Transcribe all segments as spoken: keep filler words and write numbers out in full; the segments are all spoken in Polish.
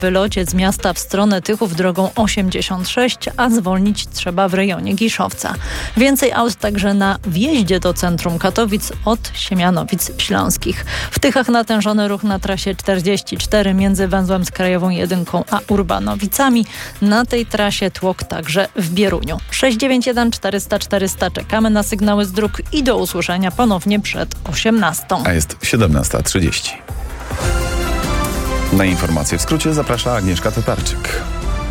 wylocie z miasta w stronę Tychów drogą osiemdziesiąt sześć, a zwolnić trzeba w rejonie Giszowca. Więcej aut także na wjeździe do centrum Katowic od Siemianowic Śląskich. W Tychach natężony ruch na trasie czterdzieści cztery między węzłem z Krajową Jedynką a Urbanowicami. Na tej trasie tłok także w Bieruniu. sześć dziewięć jeden czterysta czterysta. Czekamy na sygnały z dróg i do usłyszenia ponownie przed osiemnastą. A jest siedemnasta trzydzieści. Na informacje w skrócie zaprasza Agnieszka Tatarczyk.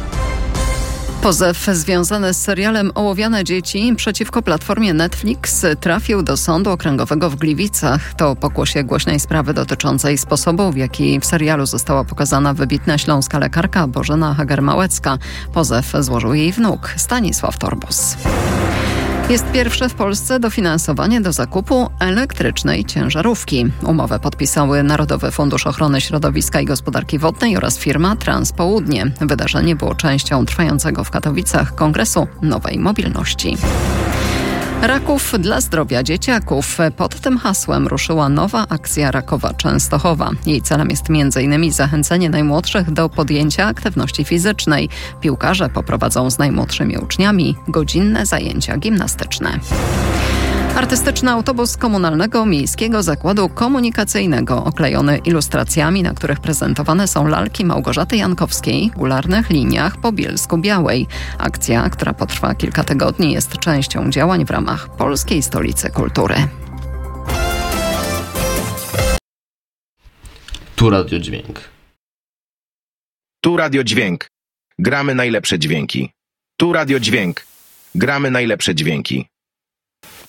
Pozew związany z serialem Ołowiane dzieci przeciwko platformie Netflix trafił do Sądu Okręgowego w Gliwicach. To pokłosie głośnej sprawy dotyczącej sposobu, w jaki w serialu została pokazana wybitna śląska lekarka Bożena Hager-Małecka. Pozew złożył jej wnuk Stanisław Torbos. Jest pierwsze w Polsce dofinansowanie do zakupu elektrycznej ciężarówki. Umowę podpisały Narodowy Fundusz Ochrony Środowiska i Gospodarki Wodnej oraz firma Transpołudnie. Wydarzenie było częścią trwającego w Katowicach Kongresu Nowej Mobilności. Raków dla zdrowia dzieciaków. Pod tym hasłem ruszyła nowa akcja Rakowa Częstochowa. Jej celem jest między innymi zachęcenie najmłodszych do podjęcia aktywności fizycznej. Piłkarze poprowadzą z najmłodszymi uczniami godzinne zajęcia gimnastyczne. Artystyczny autobus Komunalnego Miejskiego Zakładu Komunikacyjnego oklejony ilustracjami, na których prezentowane są lalki Małgorzaty Jankowskiej w regularnych liniach po Bielsku-Białej. Akcja, która potrwa kilka tygodni, jest częścią działań w ramach Polskiej Stolicy Kultury. Tu Radio Dźwięk. Tu Radio Dźwięk. Gramy najlepsze dźwięki. Tu Radio Dźwięk. Gramy najlepsze dźwięki.